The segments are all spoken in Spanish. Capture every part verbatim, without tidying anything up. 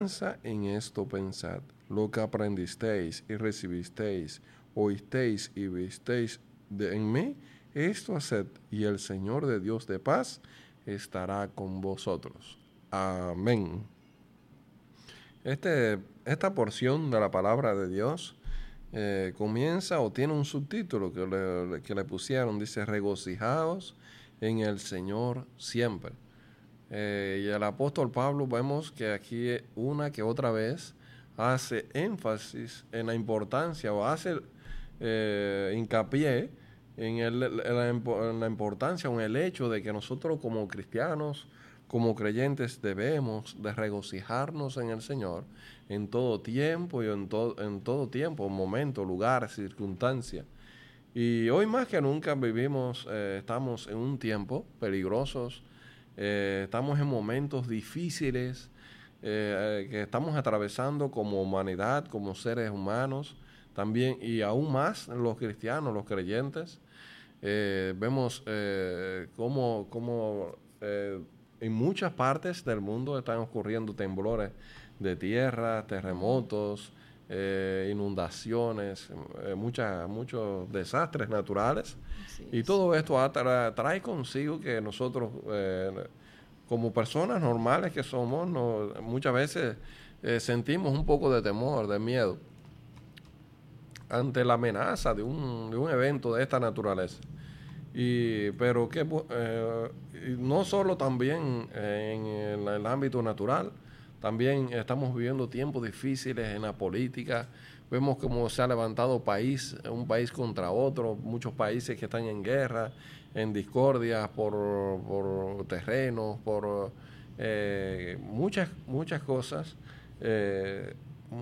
En esto pensad, lo que aprendisteis y recibisteis, oísteis y visteis de, en mí, esto haced, y el Señor de Dios de paz estará con vosotros. Amén. Este, esta porción de la palabra de Dios eh, comienza o tiene un subtítulo que le, que le pusieron, dice, regocijaos en el Señor siempre. Eh, y el apóstol Pablo vemos que aquí una que otra vez hace énfasis en la importancia o hace eh, hincapié en, el, en, la, en la importancia o en el hecho de que nosotros como cristianos, como creyentes, debemos de regocijarnos en el Señor en todo tiempo y en, to, en todo tiempo, momento, lugar, circunstancia. Y hoy más que nunca vivimos, eh, estamos en un tiempo peligrosos. Eh, estamos en momentos difíciles eh, que estamos atravesando como humanidad, como seres humanos, también y aún más los cristianos, los creyentes. Eh, vemos eh, cómo, cómo eh, en muchas partes del mundo están ocurriendo temblores de tierra, terremotos, eh, inundaciones, eh, muchas, muchos desastres naturales. Y todo esto atra, trae consigo que nosotros, eh, como personas normales que somos, no, muchas veces eh, sentimos un poco de temor, de miedo, ante la amenaza de un, de un evento de esta naturaleza. Y, pero que eh, no solo también en el, el ámbito natural, también estamos viviendo tiempos difíciles en la política. Vemos cómo se ha levantado país, un país contra otro, muchos países que están en guerra, en discordia por, por terrenos, por eh, muchas, muchas cosas. Eh,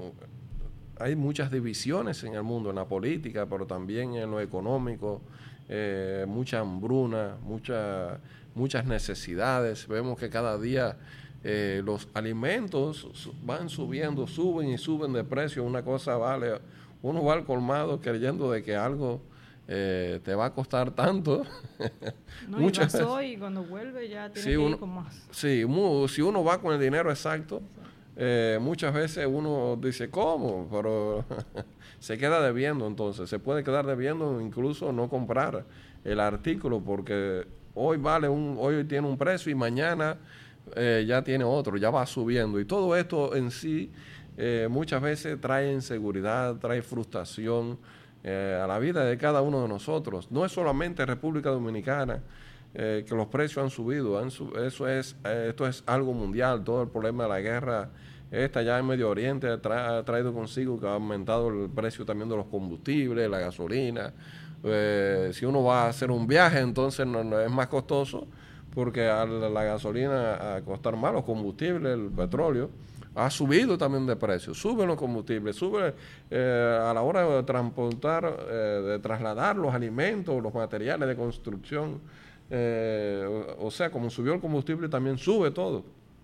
hay muchas divisiones en el mundo, en la política, pero también en lo económico, eh, mucha hambruna, mucha, muchas necesidades. Vemos que cada día Eh, los alimentos van subiendo, suben y suben de precio. Una cosa vale, uno va al colmado creyendo de que algo eh, te va a costar tanto. No, y vas hoy y cuando vuelve ya tiene sí, que uno, ir con más. Sí, mu, si uno va con el dinero exacto, eh, muchas veces uno dice, ¿cómo? Pero se queda debiendo entonces. Se puede quedar debiendo, incluso no comprar el artículo porque hoy vale un, hoy tiene un precio y mañana Eh, ya tiene otro, ya va subiendo. Y todo esto en sí eh, muchas veces trae inseguridad, trae frustración eh, a la vida de cada uno de nosotros. No es solamente República Dominicana eh, que los precios han subido, han sub eso es, eh, esto es algo mundial. Todo el problema de la guerra esta ya en Medio Oriente tra ha traído consigo que ha aumentado el precio también de los combustibles, la gasolina. Eh, si uno va a hacer un viaje, entonces no, no es más costoso, porque a la, la gasolina a costar más, los combustibles, el petróleo, ha subido también de precio. Suben los combustibles, sube eh, a la hora de transportar, eh, de trasladar los alimentos, los materiales de construcción. Eh, o, o sea, como subió el combustible, también sube todo.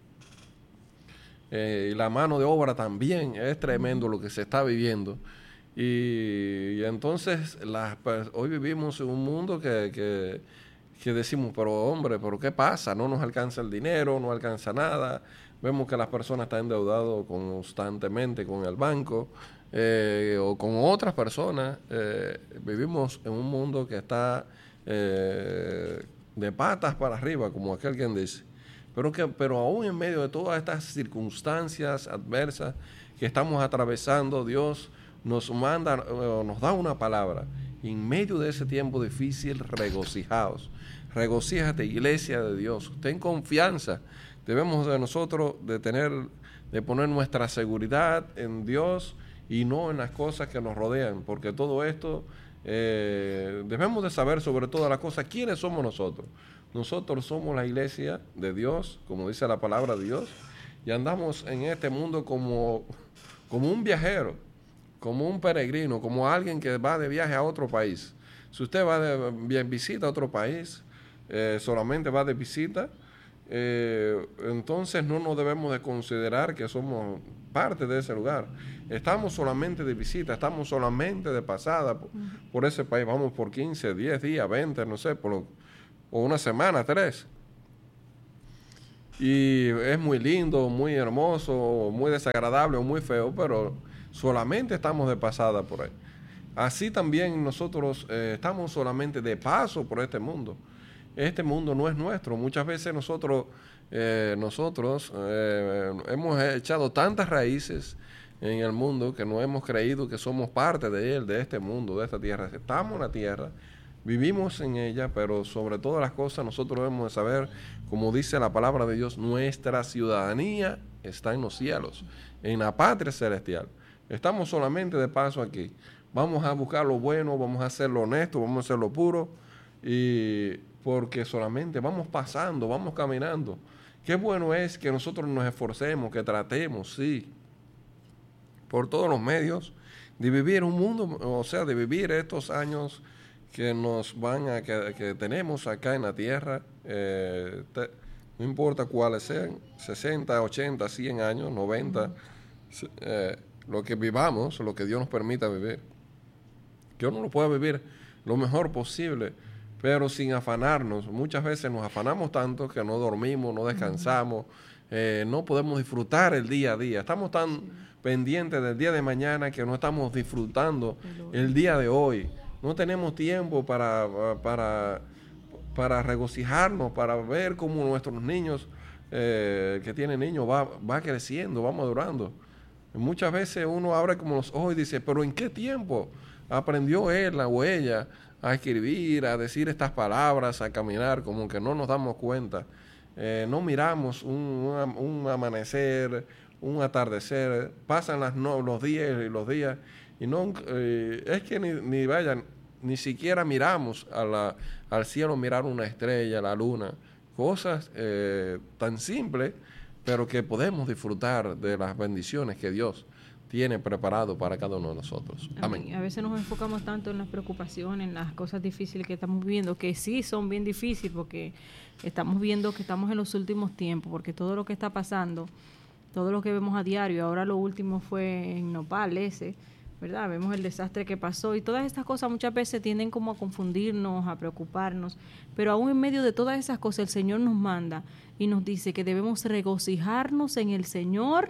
Eh, y la mano de obra también, es tremendo lo que se está viviendo. Y, y entonces, las, pues, hoy vivimos en un mundo que... que que decimos, pero hombre, ¿pero qué pasa? No nos alcanza el dinero, no alcanza nada. Vemos que las personas están endeudadas constantemente con el banco eh, o con otras personas. Eh, vivimos en un mundo que está eh, de patas para arriba, como aquel quien dice. Pero, que, pero aún en medio de todas estas circunstancias adversas que estamos atravesando, Dios nos manda, nos da una palabra. En medio de ese tiempo difícil, regocijaos. Regocíjate, iglesia de Dios. Ten confianza. Debemos de nosotros de tener, de poner nuestra seguridad en Dios y no en las cosas que nos rodean, porque todo esto eh, debemos de saber sobre todas las cosas quiénes somos nosotros. Nosotros somos la iglesia de Dios, como dice la palabra de Dios, y andamos en este mundo como, como un viajero, como un peregrino, como alguien que va de viaje a otro país. Si usted va de visita a otro país, eh, solamente va de visita, eh, entonces no nos debemos de considerar que somos parte de ese lugar. Estamos solamente de visita, estamos solamente de pasada por, uh-huh. por ese país. Vamos por quince, diez días, veinte, no sé, por, por una semana, tres. y es muy lindo, muy hermoso, muy desagradable o muy feo, pero solamente estamos de pasada por ahí. Así también nosotros eh, estamos solamente de paso por este mundo. Este mundo no es nuestro. Muchas veces nosotros, eh, nosotros eh, hemos echado tantas raíces en el mundo que no hemos creído que somos parte de él, de este mundo, de esta tierra. Estamos en la tierra, vivimos en ella, pero sobre todas las cosas nosotros debemos de saber, como dice la palabra de Dios, nuestra ciudadanía está en los cielos, en la patria celestial. Estamos solamente de paso aquí. Vamos a buscar lo bueno, vamos a hacer lo honesto, vamos a hacer lo puro, y porque solamente vamos pasando, vamos caminando. Qué bueno es que nosotros nos esforcemos, que tratemos, sí, por todos los medios, de vivir un mundo, o sea, de vivir estos años que nos van a, que, que tenemos acá en la tierra, eh, te, no importa cuáles sean, sesenta, ochenta, cien años, noventa, eh, lo que vivamos, lo que Dios nos permita vivir. Que uno lo pueda vivir lo mejor posible, pero sin afanarnos. Muchas veces nos afanamos tanto que no dormimos, no descansamos, eh, no podemos disfrutar el día a día. Estamos tan sí. pendientes del día de mañana que no estamos disfrutando el día de hoy. No tenemos tiempo para, para, para regocijarnos, para ver cómo nuestros niños, eh, que tienen niños, va, va creciendo, va madurando. Muchas veces uno abre como los ojos y dice, ¿pero en qué tiempo aprendió él o ella a escribir, a decir estas palabras, a caminar? Como que no nos damos cuenta. Eh, no miramos un, un, un amanecer, un atardecer, pasan las, no, los días y los días, y no eh, es que ni, ni vayan, ni siquiera miramos a la, al cielo, mirar una estrella, la luna, cosas eh, tan simples, pero que podemos disfrutar de las bendiciones que Dios tiene preparado para cada uno de nosotros. Amén. Amén. A veces nos enfocamos tanto en las preocupaciones, en las cosas difíciles que estamos viviendo, que sí son bien difíciles, porque estamos viendo que estamos en los últimos tiempos, porque todo lo que está pasando, todo lo que vemos a diario, ahora lo último fue en Nopal ese, ¿verdad? Vemos el desastre que pasó y todas estas cosas muchas veces tienden como a confundirnos, a preocuparnos, pero aún en medio de todas esas cosas el Señor nos manda y nos dice que debemos regocijarnos en el Señor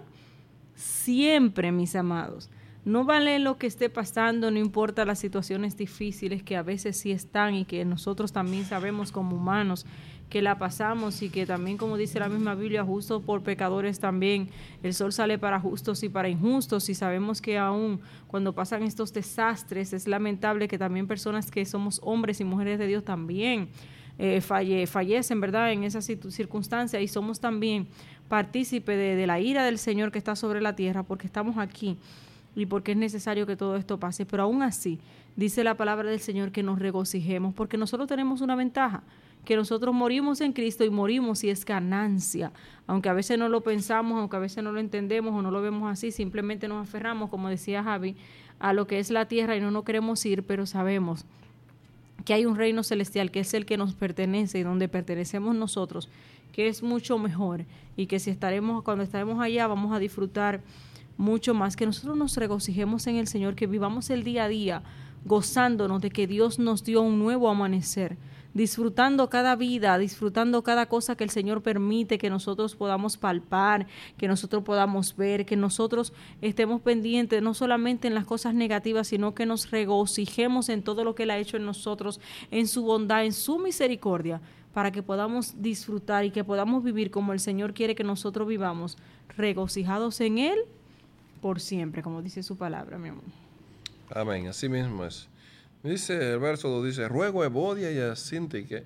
siempre, mis amados. No vale lo que esté pasando, no importa las situaciones difíciles que a veces sí están y que nosotros también sabemos como humanos que la pasamos y que también, como dice la misma Biblia, justo por pecadores también, el sol sale para justos y para injustos, y sabemos que aún cuando pasan estos desastres es lamentable que también personas que somos hombres y mujeres de Dios también eh, falle, fallecen, ¿verdad?, en esa circunstancia, y somos también partícipe de, de la ira del Señor que está sobre la tierra, porque estamos aquí y porque es necesario que todo esto pase. Pero aún así, dice la palabra del Señor que nos regocijemos, porque nosotros tenemos una ventaja, que nosotros morimos en Cristo y morimos y es ganancia. Aunque a veces no lo pensamos, aunque a veces no lo entendemos o no lo vemos así, simplemente nos aferramos, como decía Javi, a lo que es la tierra y no nos queremos ir, pero sabemos que hay un reino celestial que es el que nos pertenece y donde pertenecemos nosotros, que es mucho mejor, y que si estaremos, cuando estaremos allá vamos a disfrutar mucho más, que nosotros nos regocijemos en el Señor, que vivamos el día a día gozándonos de que Dios nos dio un nuevo amanecer, disfrutando cada vida, disfrutando cada cosa que el Señor permite que nosotros podamos palpar, que nosotros podamos ver, que nosotros estemos pendientes no solamente en las cosas negativas, sino que nos regocijemos en todo lo que Él ha hecho en nosotros, en su bondad, en su misericordia, para que podamos disfrutar y que podamos vivir como el Señor quiere que nosotros vivamos, regocijados en Él por siempre, como dice su palabra, mi amor. Amén, así mismo es. Dice el verso dos, dice, ruego a Evodia y a Síntique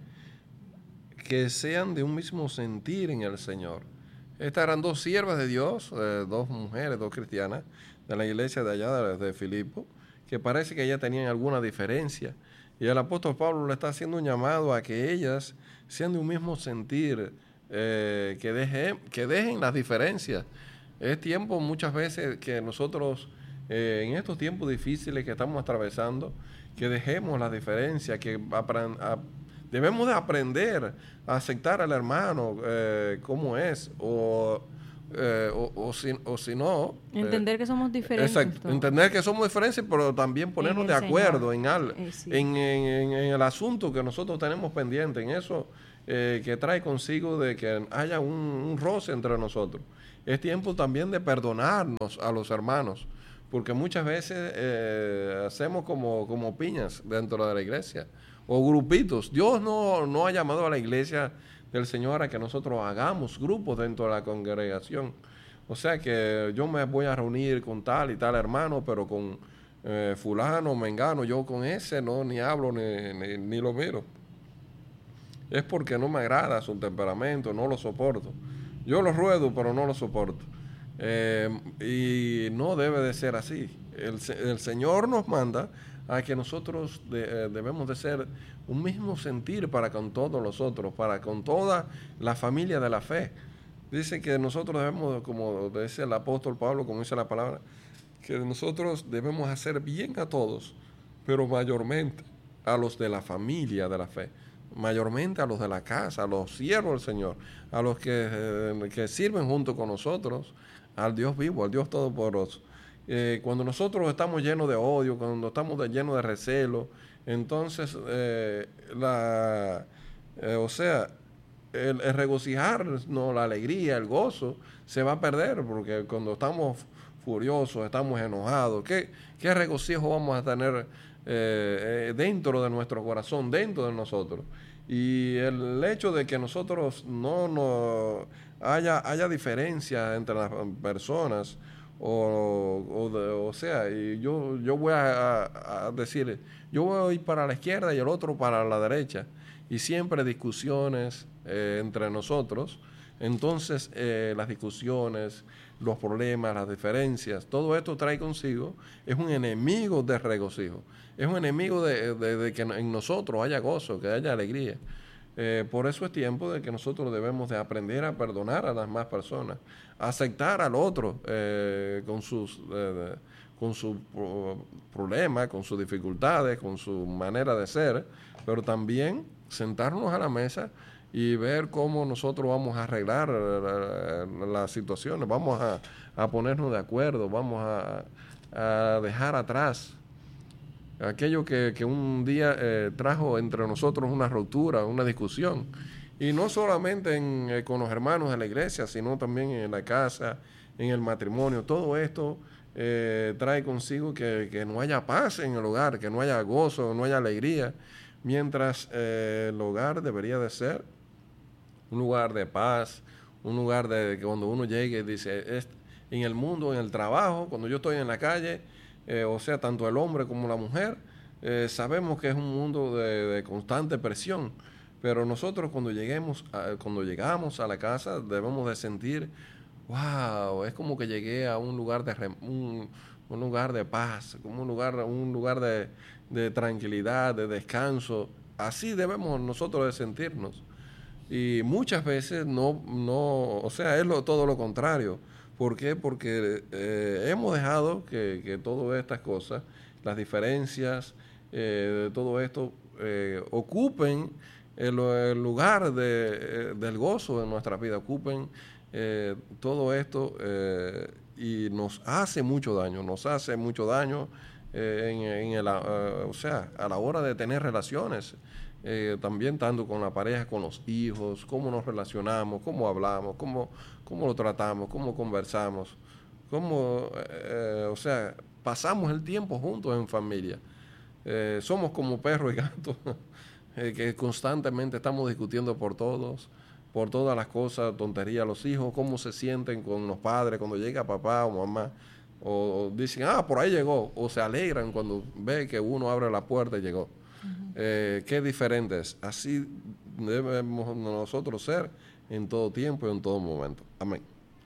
que sean de un mismo sentir en el Señor. Estas eran dos siervas de Dios, eh, dos mujeres, dos cristianas, de la iglesia de allá, de, de Filipo, que parece que ya tenían alguna diferencia. Y el apóstol Pablo le está haciendo un llamado a que ellas sean de un mismo sentir, eh, que, deje, que dejen las diferencias. Es tiempo muchas veces que nosotros, eh, en estos tiempos difíciles que estamos atravesando, que dejemos las diferencias, que aprend- a, debemos de aprender a aceptar al hermano eh, como es, o, eh, o, o, si, o si no... Entender eh, que somos diferentes. Exacto, todos. Entender que somos diferentes, pero también ponernos de acuerdo en, al, eh, sí. en, en, en, en el asunto que nosotros tenemos pendiente. En eso eh, que trae consigo de que haya un, un roce entre nosotros. Es tiempo también de perdonarnos a los hermanos, porque muchas veces eh, hacemos como, como piñas dentro de la iglesia, o grupitos. Dios no, no ha llamado a la iglesia del Señor a que nosotros hagamos grupos dentro de la congregación. O sea que yo me voy a reunir con tal y tal hermano, pero con eh, fulano, mengano, yo con ese no ni hablo ni, ni, ni lo miro. Es porque no me agrada su temperamento, no lo soporto. Yo lo ruedo, pero no lo soporto. Eh, y no debe de ser así. El, el Señor nos manda a que nosotros de, eh, debemos de ser un mismo sentir para con todos los otros, para con toda la familia de la fe. Dice que nosotros debemos, como dice el apóstol Pablo, como dice la palabra, que nosotros debemos hacer bien a todos, pero mayormente a los de la familia de la fe, mayormente a los de la casa, a los siervos del Señor, a los que, eh, que sirven junto con nosotros, al Dios vivo, al Dios todopoderoso. Eh, cuando nosotros estamos llenos de odio, cuando estamos de, llenos de recelo, entonces, eh, la, eh, o sea, el, el regocijarnos, la alegría, el gozo, se va a perder, porque cuando estamos furiosos, estamos enojados, ¿qué, qué regocijo vamos a tener eh, eh, dentro de nuestro corazón, dentro de nosotros? Y el hecho de que nosotros no, no haya, haya diferencia entre las personas, o, o, de, o sea, y yo, yo voy a, a, a decir, yo voy a ir para la izquierda y el otro para la derecha, y siempre discusiones eh, entre nosotros. Entonces eh, las discusiones, los problemas, las diferencias, todo esto trae consigo, es un enemigo de regocijo, es un enemigo de, de, de que en nosotros haya gozo, que haya alegría. Eh, por eso es tiempo de que nosotros debemos de aprender a perdonar a las más personas, a aceptar al otro eh, con sus eh, con sus uh, problemas, con sus dificultades, con su manera de ser, pero también sentarnos a la mesa y ver cómo nosotros vamos a arreglar las la situaciones, vamos a, a ponernos de acuerdo, vamos a, a dejar atrás aquello que, que un día eh, trajo entre nosotros una ruptura, una discusión. Y no solamente en, eh, con los hermanos de la iglesia, sino también en la casa, en el matrimonio. Todo esto eh, trae consigo que, que no haya paz en el hogar, que no haya gozo, no haya alegría, mientras eh, el hogar debería de ser un lugar de paz, un lugar de que cuando uno llegue y dice, es, en el mundo, en el trabajo, cuando yo estoy en la calle, eh, o sea, tanto el hombre como la mujer, eh, sabemos que es un mundo de, de constante presión, pero nosotros cuando lleguemos, a, cuando llegamos a la casa debemos de sentir, wow, es como que llegué a un lugar de un, un lugar de paz, como un lugar, un lugar de, de tranquilidad, de descanso. Así debemos nosotros de sentirnos. Y muchas veces no, no, o sea, es lo, todo lo contrario. ¿Por qué? Porque eh, hemos dejado que, que todas estas cosas, las diferencias, eh, de todo esto, eh, ocupen el, el lugar de, del gozo de nuestra vida, ocupen eh, todo esto eh, y nos hace mucho daño, nos hace mucho daño eh, en, en el, uh, o sea, a la hora de tener relaciones. Eh, también tanto con la pareja, con los hijos, cómo nos relacionamos, cómo hablamos, cómo, cómo lo tratamos, cómo conversamos, cómo, eh, o sea, pasamos el tiempo juntos en familia. Eh, somos como perro y gato, eh, que constantemente estamos discutiendo por todos, por todas las cosas, tonterías, los hijos, cómo se sienten con los padres cuando llega papá o mamá, o, o dicen, ah, por ahí llegó, o se alegran cuando ve que uno abre la puerta y llegó. Eh, qué diferente es. Así debemos nosotros ser en todo tiempo y en todo momento. Amén.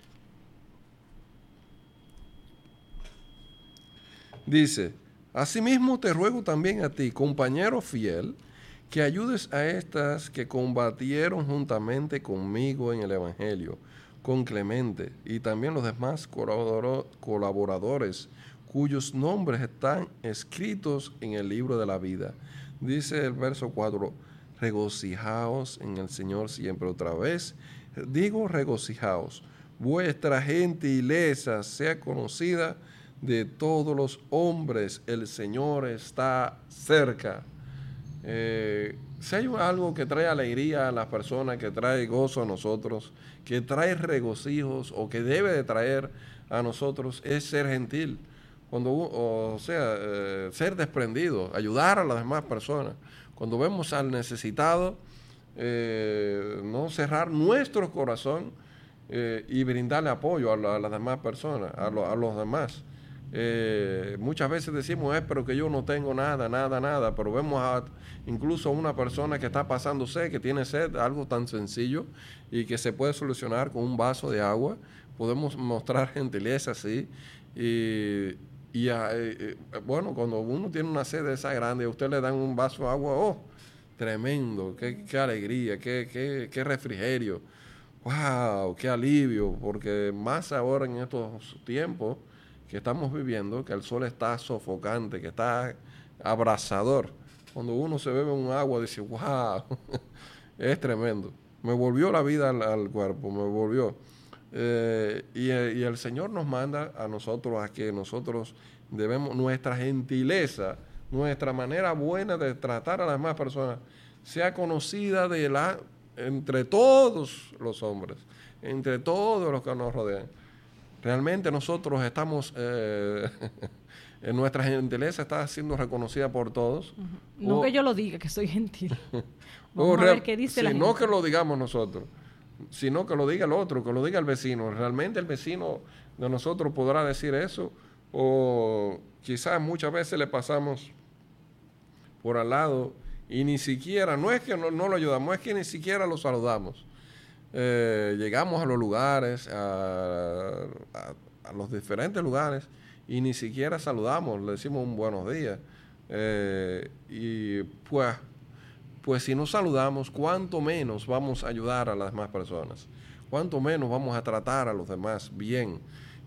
Dice, asimismo te ruego también a ti, compañero fiel, que ayudes a estas que combatieron juntamente conmigo en el Evangelio, con Clemente y también los demás colaboradores cuyos nombres están escritos en el libro de la vida. Dice el verso cuatro, regocijaos en el Señor siempre. Otra vez, digo regocijaos. Vuestra gentileza sea conocida de todos los hombres. El Señor está cerca. Eh, si hay algo que trae alegría a las personas, que trae gozo a nosotros, que trae regocijos o que debe de traer a nosotros, es ser gentil. Cuando, o sea, eh, ser desprendido, ayudar a las demás personas. Cuando vemos al necesitado, eh, no cerrar nuestro corazón eh, y brindarle apoyo a, la, a las demás personas, a, lo, a los demás. Eh, muchas veces decimos, es eh, pero que yo no tengo nada, nada, nada, pero vemos a, incluso a una persona que está pasando sed, que tiene sed, algo tan sencillo y que se puede solucionar con un vaso de agua. Podemos mostrar gentileza, sí, y, y eh, bueno, cuando uno tiene una sed esa grande, a usted le dan un vaso de agua, oh, tremendo, qué, qué alegría, qué, qué, qué refrigerio, wow, qué alivio, porque más ahora en estos tiempos que estamos viviendo, que el sol está sofocante, que está abrasador. Cuando uno se bebe un agua, dice, wow, es tremendo. Me volvió la vida al, al cuerpo, me volvió. Eh, y, y el Señor nos manda a nosotros a que nosotros debemos, nuestra gentileza, nuestra manera buena de tratar a las demás personas, sea conocida de la, entre todos los hombres, entre todos los que nos rodean. Realmente nosotros estamos, eh, en nuestra gentileza está siendo reconocida por todos. Uh-huh. No o, que yo lo diga, que soy gentil. Vamos a ver qué dice la gente. No que lo digamos nosotros, sino que lo diga el otro, que lo diga el vecino. Realmente el vecino de nosotros podrá decir eso, o quizás muchas veces le pasamos por al lado y ni siquiera, no es que no, no lo ayudamos, es que ni siquiera lo saludamos. Eh, llegamos a los lugares, a, a, a los diferentes lugares, y ni siquiera saludamos, le decimos un buenos días. Eh, y pues, pues si no saludamos, cuánto menos vamos a ayudar a las demás personas, cuánto menos vamos a tratar a los demás bien.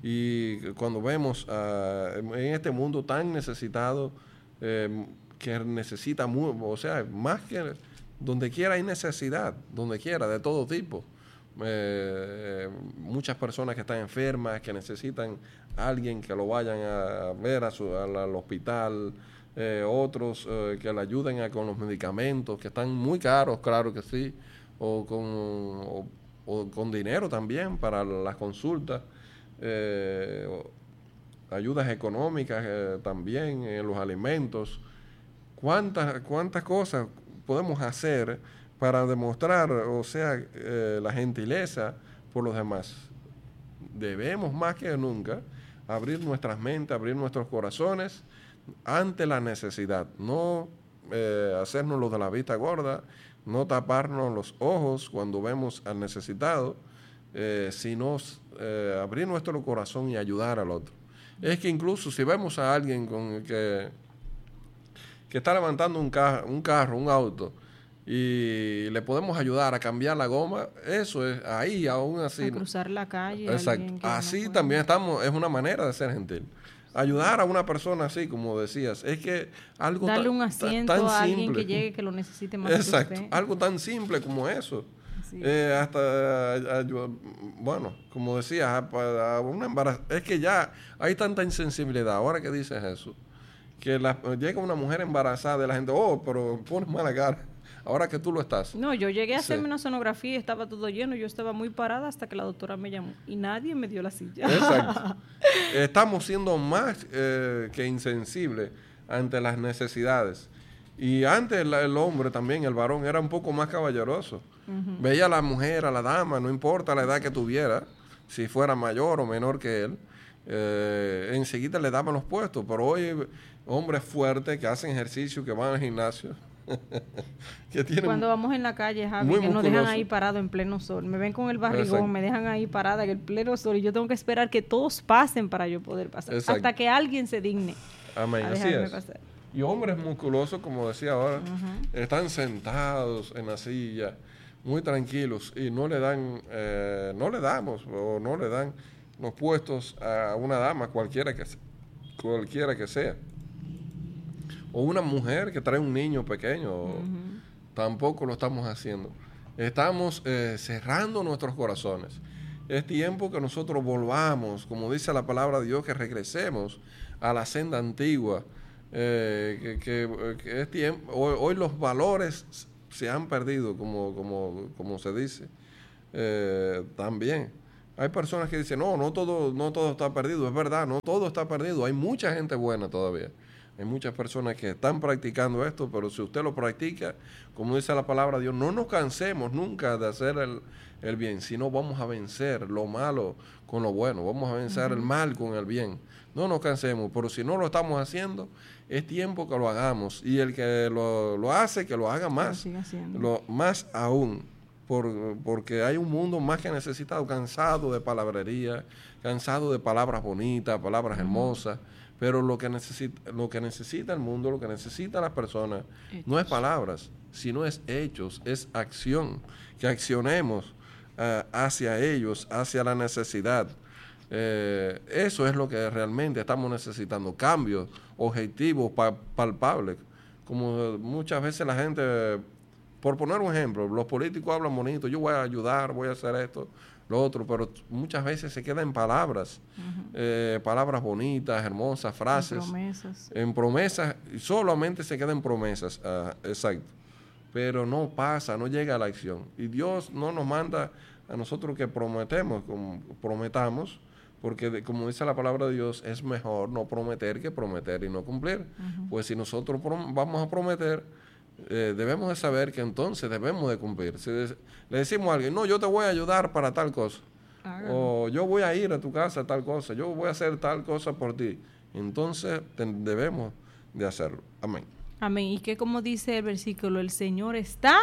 Y cuando vemos uh, en este mundo tan necesitado, eh, que necesita, muy, o sea, más que donde quiera hay necesidad, donde quiera, de todo tipo. Eh, muchas personas que están enfermas, que necesitan a alguien que lo vayan a ver a su, a la, al hospital, eh, otros eh, que le ayuden a, con los medicamentos, que están muy caros, claro que sí, o con, o, o con dinero también para las consultas, eh, ayudas económicas eh, también en los alimentos. ¿Cuántas, cuántas cosas podemos hacer para demostrar, o sea, eh, la gentileza por los demás? Debemos más que nunca abrir nuestras mentes, abrir nuestros corazones ante la necesidad, no eh, hacernos los de la vista gorda, no taparnos los ojos cuando vemos al necesitado, eh, sino eh, abrir nuestro corazón y ayudar al otro. Es que incluso si vemos a alguien con que, que está levantando un, ca- un carro, un auto, y le podemos ayudar a cambiar la goma, eso es, ahí aún así. A cruzar la calle. Exacto. Así no también estamos, es una manera de ser gentil. Ayudar a una persona así, como decías, es que algo darle tan, un asiento tan a simple. alguien que llegue que lo necesite más. Exacto. Que usted. Algo tan simple como eso. Sí. Eh, hasta, a, a, bueno, como decías, a, a una embarazo, es que ya hay tanta insensibilidad, ahora que dices eso, que la, llega una mujer embarazada y la gente, oh, pero pones mala cara. Ahora que tú lo estás. No, yo llegué a hacerme sí. una sonografía y estaba todo lleno. Yo estaba muy parada hasta que la doctora me llamó. Y nadie me dio la silla. Exacto. Estamos siendo más eh, que insensibles ante las necesidades. Y antes el, el hombre también, el varón, era un poco más caballeroso. Uh-huh. Veía a la mujer, a la dama, no importa la edad que tuviera, si fuera mayor o menor que él, eh, enseguida le daban los puestos. Pero hoy, hombres fuertes que hacen ejercicio, que van al gimnasio, que cuando vamos en la calle, Javi, que nos dejan ahí parado en pleno sol, me ven con el barrigón, exacto, me dejan ahí parada en el pleno sol y yo tengo que esperar que todos pasen para yo poder pasar, exacto, hasta que alguien se digne. Amén. A así es. Pasar. Y hombres musculosos, como decía ahora, uh-huh, están sentados en la silla muy tranquilos y no le dan eh, no le damos o no le dan los puestos a una dama cualquiera que cualquiera que sea, o una mujer que trae un niño pequeño, uh-huh, tampoco lo estamos haciendo. Estamos eh, cerrando nuestros corazones. Es tiempo que nosotros volvamos, como dice la palabra de Dios, que regresemos a la senda antigua, eh, que, que, que es tiempo. Hoy, hoy los valores se han perdido, como, como, como se dice, eh, también. Hay personas que dicen, no, no todo, no todo está perdido. Es verdad, no todo está perdido. Hay mucha gente buena todavía. Hay muchas personas que están practicando esto, pero si usted lo practica, como dice la palabra de Dios, no nos cansemos nunca de hacer el, el bien, sino vamos a vencer lo malo con lo bueno, vamos a vencer uh-huh. el mal con el bien. No nos cansemos, pero si no lo estamos haciendo, es tiempo que lo hagamos. Y el que lo, lo hace, que lo haga más, lo lo, más aún. Por, porque hay un mundo más que necesitado, cansado de palabrería, cansado de palabras bonitas, palabras uh-huh. hermosas, pero lo que necesita, lo que necesita el mundo, lo que necesita las personas, hechos. No es palabras, sino es hechos, es acción, que accionemos uh, hacia ellos, hacia la necesidad. Eh, eso es lo que realmente estamos necesitando, cambios, objetivos pa- palpables, como muchas veces la gente... Por poner un ejemplo, los políticos hablan bonito, yo voy a ayudar, voy a hacer esto, lo otro, pero muchas veces se queda en palabras, uh-huh. eh, palabras bonitas, hermosas, frases. En promesas. En promesas, solamente se queda en promesas, uh, exacto. Pero no pasa, no llega a la acción. Y Dios no nos manda a nosotros que prometemos, como prometamos, porque de, como dice la palabra de Dios, es mejor no prometer que prometer y no cumplir. Uh-huh. Pues si nosotros prom- vamos a prometer, Eh, debemos de saber que entonces debemos de cumplir. Si de, le decimos a alguien, no, yo te voy a ayudar para tal cosa, Hágalo. O yo voy a ir a tu casa a tal cosa, yo voy a hacer tal cosa por ti, entonces te, debemos de hacerlo. Amén. Amén. Y que como dice el versículo, el Señor está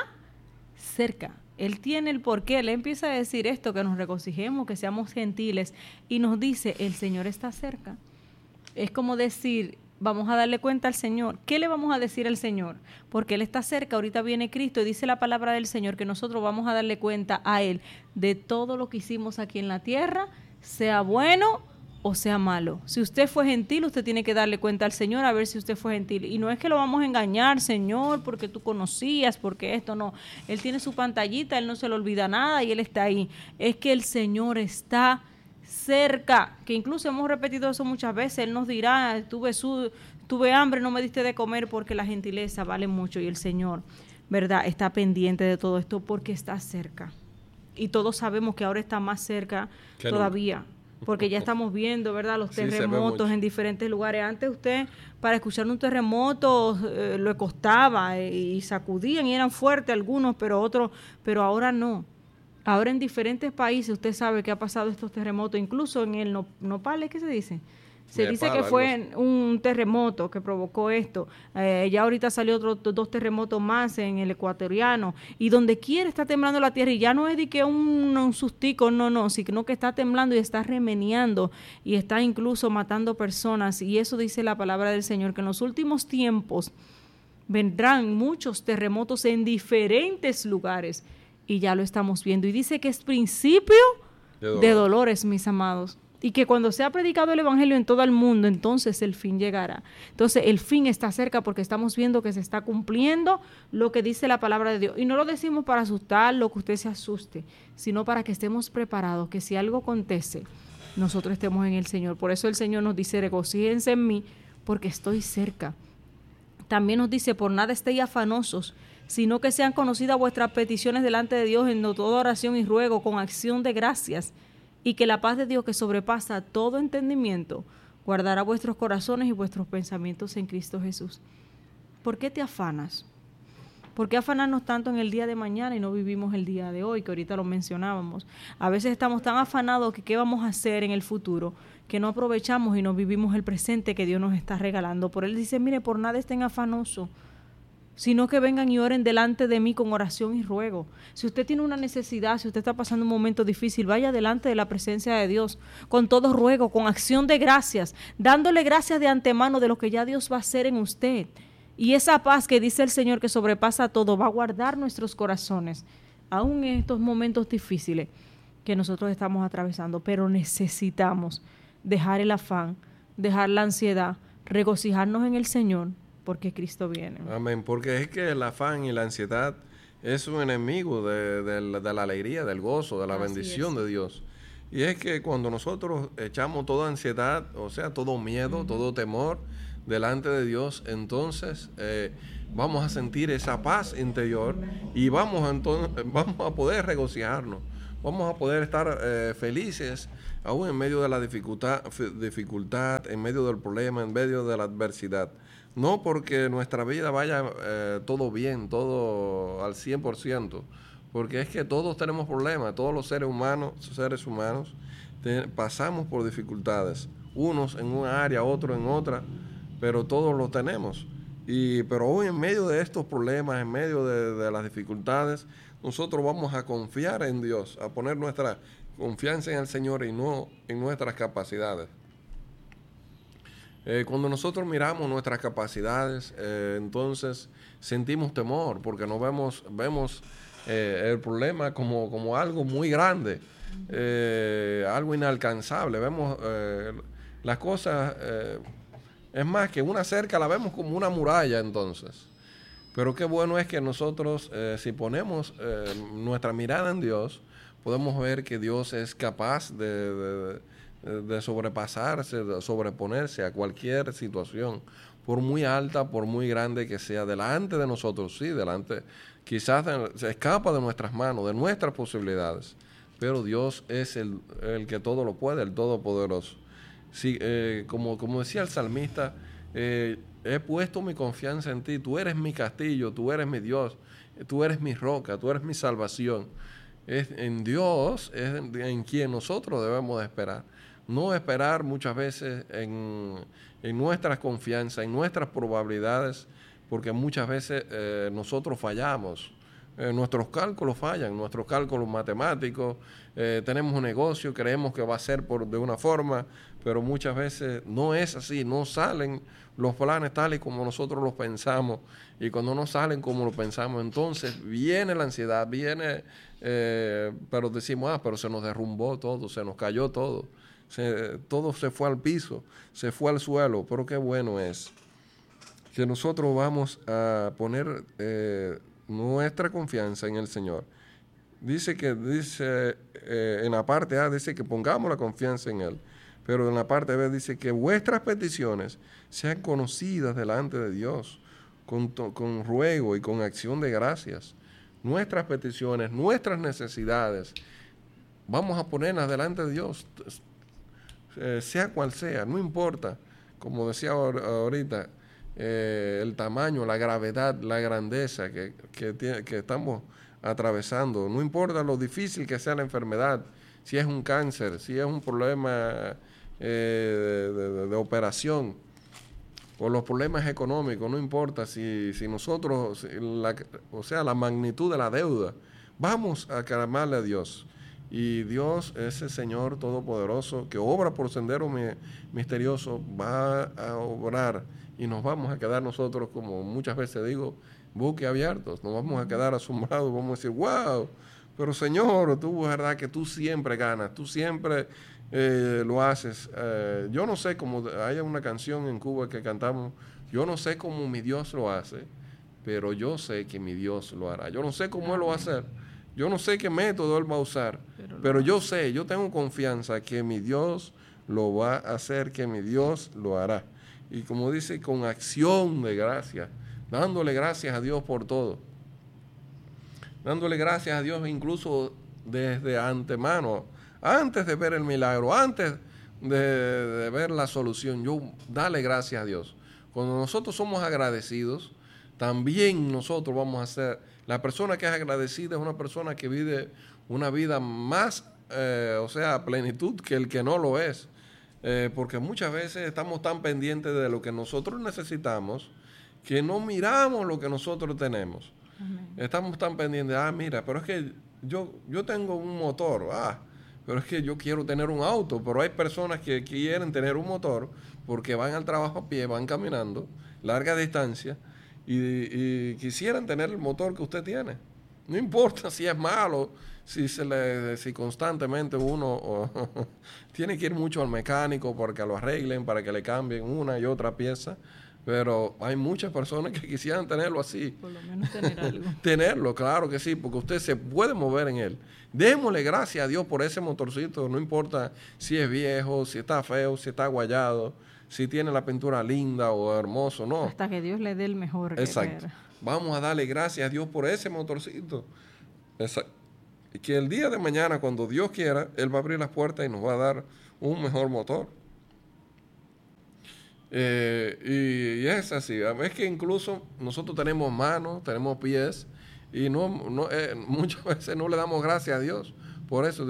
cerca. Él tiene el porqué. Él empieza a decir esto, que nos regocijemos, que seamos gentiles, y nos dice, el Señor está cerca. Es como decir, vamos a darle cuenta al Señor. ¿Qué le vamos a decir al Señor? Porque Él está cerca, ahorita viene Cristo y dice la palabra del Señor que nosotros vamos a darle cuenta a Él de todo lo que hicimos aquí en la tierra, sea bueno o sea malo. Si usted fue gentil, usted tiene que darle cuenta al Señor a ver si usted fue gentil. Y no es que lo vamos a engañar, Señor, porque tú conocías, porque esto no. Él tiene su pantallita, Él no se le olvida nada y Él está ahí. Es que el Señor está cerca, que incluso hemos repetido eso muchas veces. Él nos dirá, tuve su, tuve hambre, no me diste de comer, porque la gentileza vale mucho y el Señor, ¿verdad?, está pendiente de todo esto porque está cerca. Y todos sabemos que ahora está más cerca que todavía, no. Porque ya estamos viendo, ¿verdad?, los terremotos sí, en diferentes lugares. Antes usted, para escuchar un terremoto, eh, le costaba eh, y sacudían y eran fuertes algunos, pero otros, pero ahora no. Ahora en diferentes países usted sabe que ha pasado estos terremotos, incluso en el Nopal, ¿qué se dice? Se Nepal, dice que fue un terremoto que provocó esto. Eh, ya ahorita salió otros dos terremotos más en el ecuatoriano. Y donde quiera está temblando la tierra. Y ya no es de que un, un sustico, no, no, sino que está temblando y está remeneando y está incluso matando personas. Y eso dice la palabra del Señor, que en los últimos tiempos vendrán muchos terremotos en diferentes lugares. Y ya lo estamos viendo. Y dice que es principio de, dolor. de dolores, mis amados. Y que cuando sea predicado el evangelio en todo el mundo, entonces el fin llegará. Entonces el fin está cerca porque estamos viendo que se está cumpliendo lo que dice la palabra de Dios. Y no lo decimos para asustarlo, que usted se asuste, sino para que estemos preparados, que si algo acontece, nosotros estemos en el Señor. Por eso el Señor nos dice, regocíjense en mí, porque estoy cerca. También nos dice, por nada estéis afanosos, sino que sean conocidas vuestras peticiones delante de Dios en toda oración y ruego, con acción de gracias, y que la paz de Dios, que sobrepasa todo entendimiento, guardará vuestros corazones y vuestros pensamientos en Cristo Jesús. ¿Por qué te afanas? ¿Por qué afanarnos tanto en el día de mañana y no vivimos el día de hoy, que ahorita lo mencionábamos? A veces estamos tan afanados que qué vamos a hacer en el futuro, que no aprovechamos y no vivimos el presente que Dios nos está regalando. Por Él dice, mire, por nada estén afanosos, sino que vengan y oren delante de mí con oración y ruego. Si usted tiene una necesidad, si usted está pasando un momento difícil, vaya delante de la presencia de Dios, con todo ruego, con acción de gracias, dándole gracias de antemano de lo que ya Dios va a hacer en usted. Y esa paz que dice el Señor, que sobrepasa todo, va a guardar nuestros corazones, aún en estos momentos difíciles que nosotros estamos atravesando. Pero necesitamos dejar el afán, dejar la ansiedad, regocijarnos en el Señor, porque Cristo viene. Amén, porque es que el afán y la ansiedad es un enemigo de, de, de la alegría, del gozo, de la Así bendición es. de Dios. Y es que cuando nosotros echamos toda ansiedad, o sea, todo miedo, uh-huh. todo temor, delante de Dios, entonces eh, vamos a sentir esa paz interior y vamos a, entonces, vamos a poder regocijarnos, vamos a poder estar eh, felices aún en medio de la dificultad, dificultad, en medio del problema, en medio de la adversidad. No porque nuestra vida vaya eh, todo bien, todo al cien por ciento, porque es que todos tenemos problemas, todos los seres humanos, seres humanos te, pasamos por dificultades, unos en una área, otros en otra, pero todos lo tenemos. Y, pero hoy en medio de estos problemas, en medio de, de las dificultades, nosotros vamos a confiar en Dios, a poner nuestra confianza en el Señor y no en nuestras capacidades. Eh, cuando nosotros miramos nuestras capacidades, eh, entonces sentimos temor porque nos vemos, vemos eh, el problema como, como algo muy grande, eh, algo inalcanzable. Vemos eh, las cosas, eh, es más que una cerca, la vemos como una muralla entonces. Pero qué bueno es que nosotros, eh, si ponemos eh, nuestra mirada en Dios, podemos ver que Dios es capaz de, de, de sobrepasarse, de sobreponerse a cualquier situación, por muy alta, por muy grande que sea, delante de nosotros, sí, delante, quizás de, se escapa de nuestras manos, de nuestras posibilidades, pero Dios es el, el que todo lo puede, el Todopoderoso. Sí, eh, como, como decía el salmista, eh, he puesto mi confianza en ti, tú eres mi castillo, tú eres mi Dios, tú eres mi roca, tú eres mi salvación. Es en Dios es en, en quien nosotros debemos de esperar. No esperar muchas veces en, en nuestras confianzas, en nuestras probabilidades, porque muchas veces eh, nosotros fallamos. Eh, nuestros cálculos fallan, nuestros cálculos matemáticos, eh, tenemos un negocio, creemos que va a ser por, de una forma, pero muchas veces no es así, no salen los planes tal y como nosotros los pensamos, y cuando no salen como lo pensamos, entonces viene la ansiedad, viene, eh, pero decimos, ah, pero se nos derrumbó todo, se nos cayó todo, se, todo se fue al piso, se fue al suelo, pero qué bueno es que nosotros vamos a poner eh, nuestra confianza en el Señor. Dice que, dice, eh, en la parte A dice que pongamos la confianza en Él, pero en la parte B dice que vuestras peticiones sean conocidas delante de Dios, con, con ruego y con acción de gracias. Nuestras peticiones, nuestras necesidades, vamos a ponerlas delante de Dios, eh, sea cual sea, no importa, como decía ahorita, eh, el tamaño, la gravedad, la grandeza que, que, tiene, que estamos atravesando, no importa lo difícil que sea la enfermedad, si es un cáncer, si es un problema eh, de, de, de operación, o los problemas económicos, no importa si, si nosotros, si la, o sea, la magnitud de la deuda, vamos a clamarle a Dios. Y Dios, ese Señor Todopoderoso, que obra por sendero misterioso, va a obrar y nos vamos a quedar nosotros, como muchas veces digo, buques abiertos, nos vamos a quedar asombrados, vamos a decir, wow, pero Señor, tú, verdad que tú siempre ganas, tú siempre eh, lo haces. Eh, yo no sé cómo, hay una canción en Cuba que cantamos, yo no sé cómo mi Dios lo hace, pero yo sé que mi Dios lo hará. Yo no sé cómo Él lo va a hacer, yo no sé qué método Él va a usar, pero, pero yo sé, yo tengo confianza que mi Dios lo va a hacer, que mi Dios lo hará. Y como dice, con acción de gracia, dándole gracias a Dios por todo. Dándole gracias a Dios incluso desde antemano, antes de ver el milagro, antes de, de ver la solución, yo dale gracias a Dios. Cuando nosotros somos agradecidos, también nosotros vamos a ser, la persona que es agradecida es una persona que vive una vida más, eh, o sea, a plenitud que el que no lo es. Eh, porque muchas veces estamos tan pendientes de lo que nosotros necesitamos que no miramos lo que nosotros tenemos. Amén. Estamos tan pendientes, ah, mira, pero es que yo, yo tengo un motor, ah, pero es que yo quiero tener un auto, pero hay personas que quieren tener un motor porque van al trabajo a pie, van caminando, larga distancia, y, y quisieran tener el motor que usted tiene. No importa si es malo, si se le, si constantemente uno oh, tiene que ir mucho al mecánico para que lo arreglen, para que le cambien una y otra pieza. Pero hay muchas personas que quisieran tenerlo así. Por lo menos tener algo. Tenerlo, claro que sí, porque usted se puede mover en él. Démosle gracias a Dios por ese motorcito, no importa si es viejo, si está feo, si está guayado, si tiene la pintura linda o hermoso, no. Hasta que Dios le dé el mejor. Exacto. Vamos a darle gracias a Dios por ese motorcito. Exacto. Y que el día de mañana, cuando Dios quiera, Él va a abrir las puertas y nos va a dar un mejor motor. Eh, y, y es así. Es que incluso nosotros tenemos manos, tenemos pies, y no, no eh, muchas veces no le damos gracias a Dios por eso.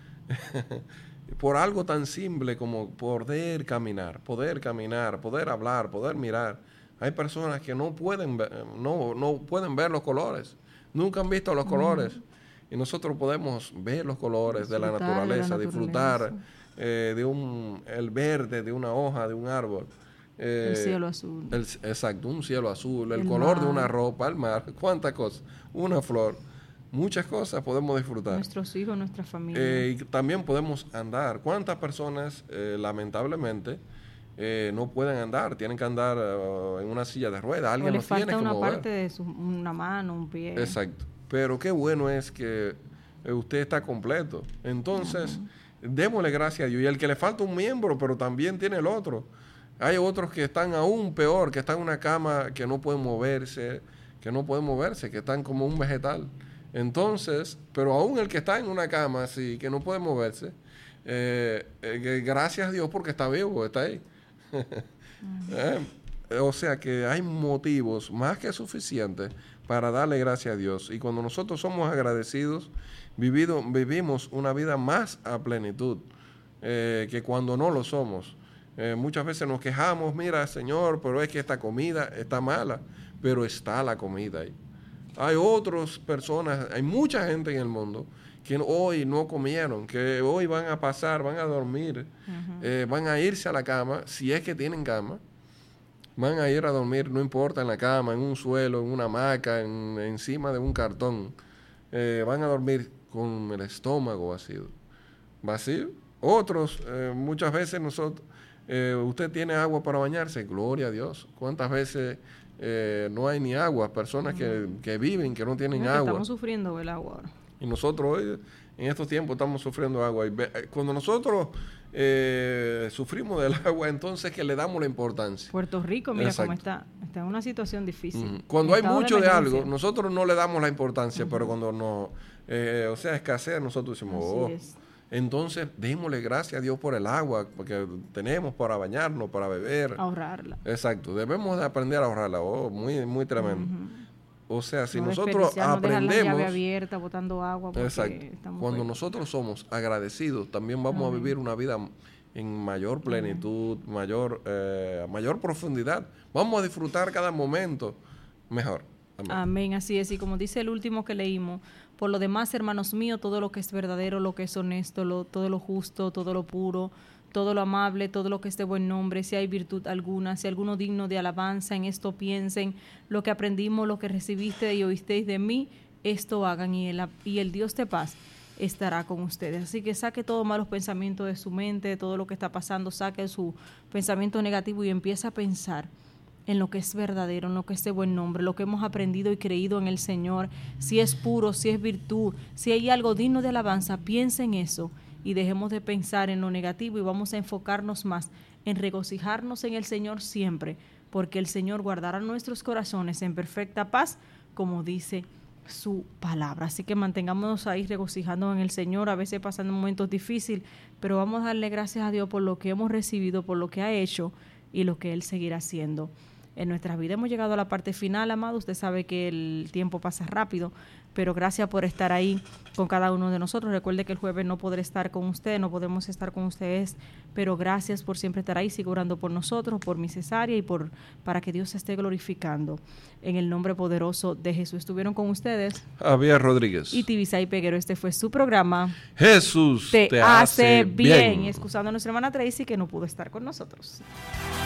Por algo tan simple como poder caminar, poder caminar, poder hablar, poder mirar. Hay personas que no pueden ver, no, no pueden ver los colores, nunca han visto los colores. Mm. Y nosotros podemos ver los colores de la naturaleza, de la naturaleza. disfrutar eh, de un, el verde de una hoja, de un árbol. Eh, el cielo azul. El, exacto, un cielo azul, el, el color mar. de una ropa, el mar, cuántas cosas, una flor. Muchas cosas podemos disfrutar. Nuestros hijos, nuestra familia. Eh, y también podemos andar. ¿Cuántas personas, eh, lamentablemente, eh, no pueden andar? Tienen que andar uh, en una silla de ruedas. Alguien o los tiene que mover. Le falta una parte de su, una mano, un pie. Exacto. Pero qué bueno es que eh, usted está completo. Entonces, uh-huh. démosle gracias a Dios. Y el que le falta un miembro, pero también tiene el otro. Hay otros que están aún peor, que están en una cama que no pueden moverse, que no pueden moverse, que están como un vegetal. Entonces, pero aún el que está en una cama así, que no puede moverse, eh, eh, gracias a Dios porque está vivo, está ahí. Uh-huh. eh, o sea que hay motivos más que suficientes para darle gracias a Dios. Y cuando nosotros somos agradecidos, vivido, vivimos una vida más a plenitud eh, que cuando no lo somos. Eh, muchas veces nos quejamos, mira, Señor, pero es que esta comida está mala, pero está la comida ahí. Hay otras personas, hay mucha gente en el mundo que hoy no comieron, que hoy van a pasar, van a dormir, uh-huh. eh, van a irse a la cama, si es que tienen cama, van a ir a dormir, no importa, en la cama, en un suelo, en una hamaca, en, encima de un cartón. Eh, van a dormir con el estómago vacío. ¿Vacío? Otros, eh, muchas veces nosotros... Eh, usted tiene agua para bañarse, gloria a Dios. ¿Cuántas veces eh, no hay ni agua? Personas mm. que, que viven, que no tienen no, agua. Que estamos sufriendo el agua ahora. Y nosotros hoy, en estos tiempos, estamos sufriendo agua. Y cuando nosotros eh, sufrimos del agua, entonces que le damos la importancia. Puerto Rico, mira Exacto. cómo está. Está en una situación difícil. Mm. Cuando hay mucho de, de algo, nosotros no le damos la importancia, uh-huh. pero cuando no, eh, o sea, escasea, nosotros decimos, Así oh. es. Entonces, démosle gracias a Dios por el agua, porque tenemos para bañarnos, para beber. Ahorrarla. Exacto. Debemos de aprender a ahorrarla. Oh, muy, muy tremendo. Uh-huh. O sea, si no nosotros aprendemos... No la llave abierta, botando agua. Exacto. Cuando bien. nosotros somos agradecidos, también vamos uh-huh. a vivir una vida en mayor plenitud, uh-huh. mayor, eh, mayor profundidad. Vamos a disfrutar cada momento mejor. Amén. Amén, así es. Y como dice el último que leímos, por lo demás, hermanos míos, todo lo que es verdadero, lo que es honesto, lo, todo lo justo, todo lo puro, todo lo amable, todo lo que es de buen nombre, si hay virtud alguna, si alguno digno de alabanza, en esto piensen, lo que aprendimos, lo que recibiste y oísteis de mí, esto hagan, y el, y el Dios de paz estará con ustedes. Así que saque todos malos pensamientos de su mente, todo lo que está pasando, saque su pensamiento negativo y empieza a pensar en lo que es verdadero, en lo que es de buen nombre, lo que hemos aprendido y creído en el Señor, si es puro, si es virtud, si hay algo digno de alabanza, piense en eso y dejemos de pensar en lo negativo y vamos a enfocarnos más en regocijarnos en el Señor siempre, porque el Señor guardará nuestros corazones en perfecta paz, como dice su palabra. Así que mantengámonos ahí regocijando en el Señor, a veces pasando momentos difíciles, pero vamos a darle gracias a Dios por lo que hemos recibido, por lo que ha hecho y lo que Él seguirá haciendo en nuestras vidas. Hemos llegado a la parte final, amado. Usted sabe que el tiempo pasa rápido, pero gracias por estar ahí con cada uno de nosotros. Recuerde que el jueves no podré estar con usted, no podemos estar con ustedes, pero gracias por siempre estar ahí, sigue orando por nosotros, por mi cesárea y por para que Dios se esté glorificando. En el nombre poderoso de Jesús. Estuvieron con ustedes Javier Rodríguez y Tibisay Peguero. Este fue su programa Jesús te, te hace bien. bien. Y excusando a nuestra hermana Tracy que no pudo estar con nosotros.